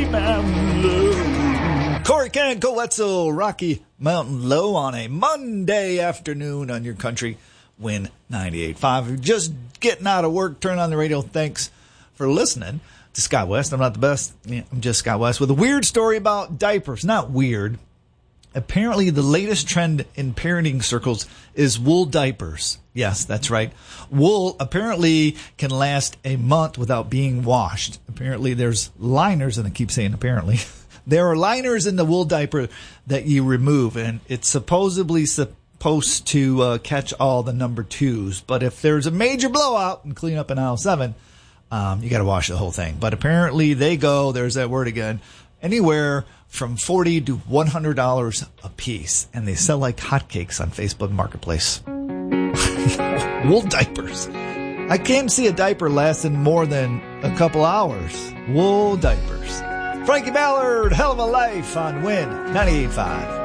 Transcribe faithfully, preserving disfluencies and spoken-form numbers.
Mountain Low. Corey Can, Cole Wetzel, Rocky Mountain Low on a Monday afternoon on your country Win ninety-eight point five. If you're just getting out of work, turn on the radio. Thanks for listening to Scott West. I'm not the best. Yeah, I'm just Scott West with a weird story about diapers. Not weird. Apparently, the latest trend in parenting circles is wool diapers. Yes, that's right. Wool apparently can last a month without being washed. Apparently, there's liners, and I keep saying apparently. There are liners in the wool diaper that you remove, and it's supposedly supposed to uh, catch all the number twos. But if there's a major blowout and clean up in aisle seven, um, you got to wash the whole thing. But apparently, they go, there's that word again, anywhere from forty to one hundred dollars a piece, and they sell like hotcakes on Facebook Marketplace. Wool diapers. I can't see a diaper lasting more than a couple hours. Wool diapers. Frankie Ballard, Hell of a Life on Win ninety-eight point five.